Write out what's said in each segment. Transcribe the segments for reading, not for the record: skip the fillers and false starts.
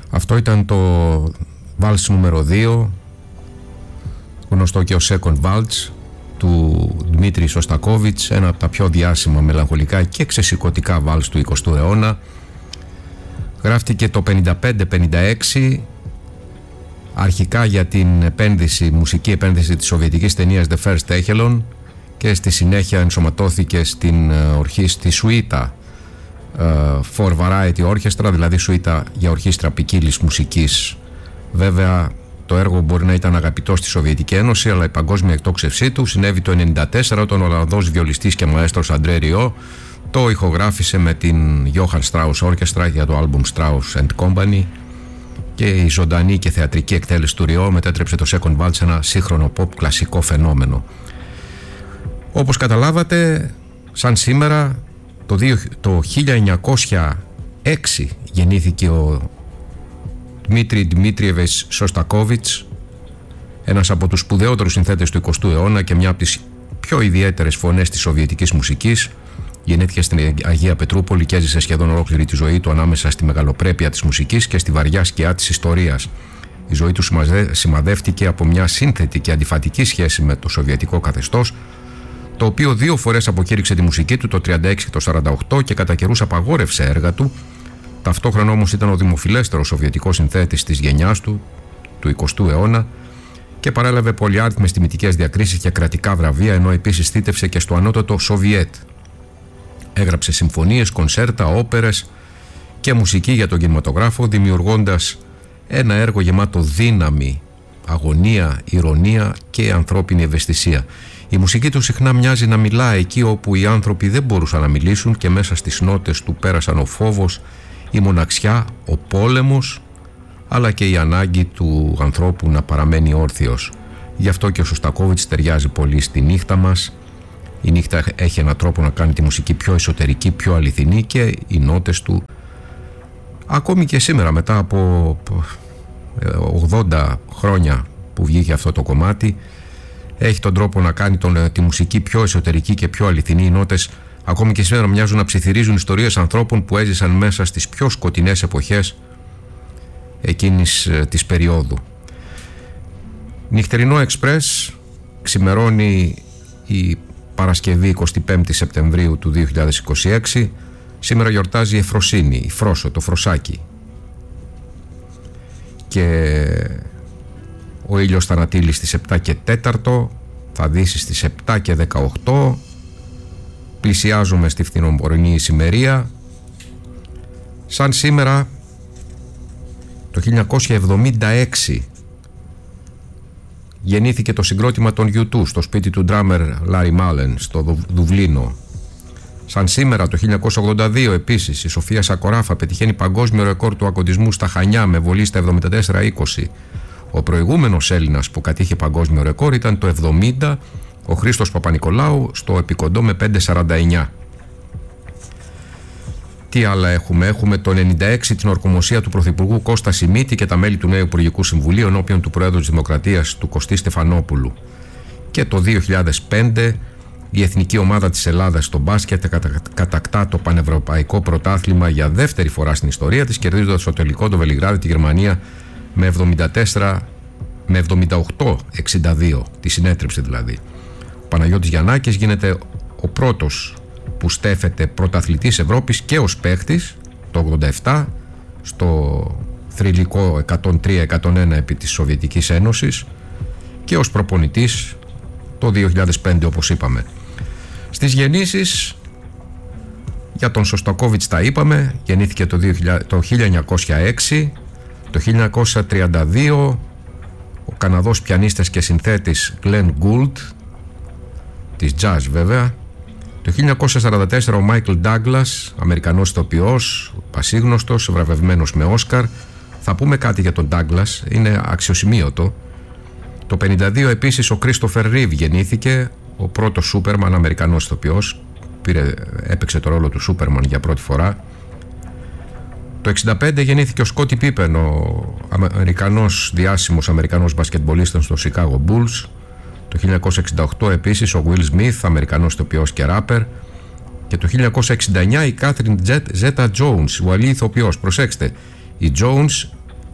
Αυτό ήταν το Βάλτς νούμερο 2, γνωστό και ως Second Waltz, του Δημήτρη Σωστακόβιτς, ένα από τα πιο διάσημα μελαγχολικά και ξεσηκωτικά βάλτς του 20ου αιώνα. Γράφτηκε το 55-56, αρχικά για την μουσική επένδυση της σοβιετικής ταινίας The First Echelon, και στη συνέχεια ενσωματώθηκε στη σουίτα For Variety Orchestra, δηλαδή σουίτα για ορχήστρα ποικίλης μουσικής. Βέβαια το έργο μπορεί να ήταν αγαπητό στη Σοβιετική Ένωση, αλλά η παγκόσμια εκτόξευσή του συνέβη το 1994, όταν ο Ολλανδός βιολιστής και μαέστρος Αντρέ Ριό το ηχογράφησε με την Johann Strauss Orchestra για το άλμπουμ Strauss and Company, και η ζωντανή και θεατρική εκτέλεση του Ριό μετέτρεψε το Second Waltz σε ένα σύγχρονο pop κλασικό φαινόμενο. Όπως καταλάβατε, σαν σήμερα, το 1906 γεννήθηκε ο Δημήτρη Δημήτριεβιτς Σωστακόβιτς, ένας από τους σπουδαιότερους συνθέτες του 20ου αιώνα και μια από τις πιο ιδιαίτερες φωνές της σοβιετικής μουσικής. Γεννήθηκε στην Αγία Πετρούπολη και έζησε σχεδόν ολόκληρη τη ζωή του ανάμεσα στη μεγαλοπρέπεια της μουσικής και στη βαριά σκιά της ιστορίας. Η ζωή του σημαδεύτηκε από μια σύνθετη και αντιφατική σχέση με το σοβιετικό καθεστώς, το οποίο 2 φορές αποκήρυξε τη μουσική του, το 1936 και το 1948, και κατά καιρούς απαγόρευσε έργα του. Ταυτόχρονα όμως ήταν ο δημοφιλέστερος σοβιετικός συνθέτης της γενιάς του 20ου αιώνα, και παρέλαβε πολυάριθμες τιμητικές διακρίσεις και κρατικά βραβεία, ενώ επίσης θύτευσε και στο ανώτατο Σοβιέτ. Έγραψε συμφωνίες, κονσέρτα, όπερες και μουσική για τον κινηματογράφο, δημιουργώντας ένα έργο γεμάτο δύναμη, αγωνία, ηρωνία και ανθρώπινη ευαισθησία. Η μουσική του συχνά μοιάζει να μιλά εκεί όπου οι άνθρωποι δεν μπορούσαν να μιλήσουν, και μέσα στις νότες του πέρασαν ο φόβος, η μοναξιά, ο πόλεμος, αλλά και η ανάγκη του ανθρώπου να παραμένει όρθιος. Γι' αυτό και ο Σωστακόβιτς ταιριάζει πολύ στη νύχτα μας. Η νύχτα έχει έναν τρόπο να κάνει τη μουσική πιο εσωτερική, πιο αληθινή, και οι νότες του, ακόμη και σήμερα μετά από 80 χρόνια που βγήκε αυτό το κομμάτι, έχει τον τρόπο να κάνει τη μουσική πιο εσωτερική και πιο αληθινή. Οι νότες ακόμη και σήμερα μοιάζουν να ψιθυρίζουν ιστορίες ανθρώπων που έζησαν μέσα στις πιο σκοτεινές εποχές εκείνης της περίοδου. Νυχτερινό Εξπρές, ξημερώνει η Παρασκευή 25 Σεπτεμβρίου του 2026. Σήμερα γιορτάζει η Εφροσύνη, η Φρόσο, το Φροσάκι, και ο ήλιος θα ανατείλει στις 7 και 4, θα δύσει στις 7 και 18. Πλησιάζουμε στη φθινοπορεινή ησημερία. Σαν σήμερα το 1976 γεννήθηκε το συγκρότημα των U2 στο σπίτι του ντράμερ Λάρι Μάλεν στο Δουβλίνο. Σαν σήμερα το 1982 επίσης η Σοφία Σακοράφα πετυχαίνει παγκόσμιο ρεκόρ του ακοντισμού στα Χανιά με βολή στα 74-20. Ο προηγούμενος Έλληνας που κατήχε παγκόσμιο ρεκόρ ήταν το 70, ο Χρήστος Παπανικολάου στο Επικοντό με 5,49. Τι άλλα έχουμε? Έχουμε το 96 την ορκομοσία του Πρωθυπουργού Κώστα Σιμίτη και τα μέλη του νέου Υπουργικού Συμβουλίου ενώπιον του Προέδρου της Δημοκρατίας του Κωστή Στεφανόπουλου. Και το 2005 η Εθνική Ομάδα της Ελλάδας στο μπάσκετ κατακτά το πανευρωπαϊκό πρωτάθλημα για δεύτερη φορά στην ιστορία της, κερδίζοντας στο τελικό το Βελιγράδι τη Γερμανία με 78-62. Τη συνέτριψε δηλαδή. Ο Παναγιώτης Γιαννάκης γίνεται ο πρώτος που στέφεται πρωταθλητής Ευρώπης και ως παίχτης το 87 στο θρυλικό 103-101 επί της Σοβιετικής Ένωσης και ως προπονητής το 2005, όπως είπαμε. Στις γεννήσεις για τον Σωστακόβιτς τα είπαμε. Γεννήθηκε το 1906. Το 1932 ο Καναδός πιανίστας και συνθέτης Glenn Gould, της jazz βέβαια. Το 1944 ο Μάικλ Ντάγκλας, Αμερικανός ηθοποιός, πασίγνωστος, βραβευμένος με Όσκαρ. Θα πούμε κάτι για τον Ντάγκλας, είναι αξιοσημείωτο. Το 1952 επίσης ο Κρίστοφερ Ρίβ γεννήθηκε, ο πρώτος Σούπερμαν, Αμερικανός ηθοποιός, έπαιξε το ρόλο του Σούπερμαν για πρώτη φορά. Το 1965 γεννήθηκε ο Σκότι Πίπεν, ο διάσημος Αμερικανός μπασκετμπολίστας στο Chicago Bulls. Το 1968 επίσης ο Will Smith, Αμερικανός ηθοποιός και ράπερ. Και το 1969 η Κάθριν Ζέτα Jones, Ουαλή ηθοποιός. Προσέξτε, η Jones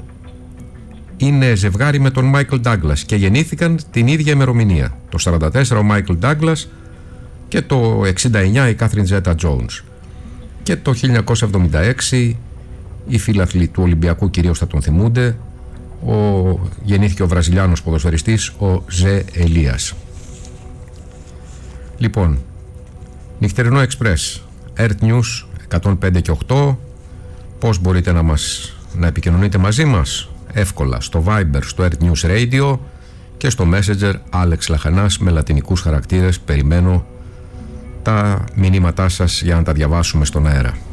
είναι ζευγάρι με τον Μάικλ Ντάγκλας και γεννήθηκαν την ίδια ημερομηνία. Το 1944 ο Μάικλ Ντάγκλας και το 1969 η Κάθριν Ζέτα Τζόουνς. Και το 1976 οι φίλαθλοι του Ολυμπιακού κυρίως θα τον θυμούνται, γεννήθηκε ο Βραζιλιάνος ποδοσφαιριστής ο Ζε Ελίας. Λοιπόν, νυχτερινό Express, Earth News 105 και 8. Πώς μπορείτε να επικοινωνείτε μαζί μας? Εύκολα στο Viber, στο Earth News Radio και στο Messenger Άλεξ Λαχανάς με λατινικούς χαρακτήρες. Περιμένω τα μηνύματά σας για να τα διαβάσουμε στον αέρα.